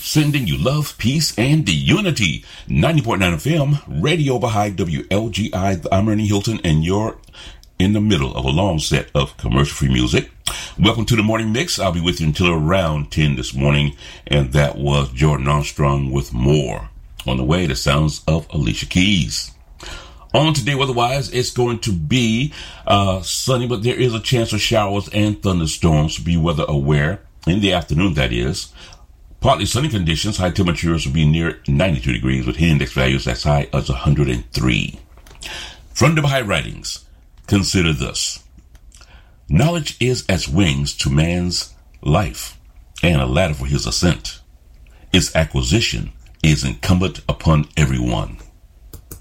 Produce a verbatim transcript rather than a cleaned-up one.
Sending you love, peace, and unity. ninety point nine F M, Radio Baha'i, W L G I. I'm Ernie Hilton, and you're in the middle of a long set of commercial-free music. Welcome to the Morning Mix. I'll be with you until around ten this morning, and that was Jordan Armstrong with More. On the way, the sounds of Alicia Keys. On today, weather-wise, it's going to be uh, sunny, but there is a chance of showers and thunderstorms. Be weather aware in the afternoon, that is. Partly sunny conditions, high temperatures will be near ninety-two degrees with heat index values as high as one hundred three. From the Baha'i Writings, consider this. Knowledge is as wings to man's life and a ladder for his ascent. Its acquisition is incumbent upon everyone.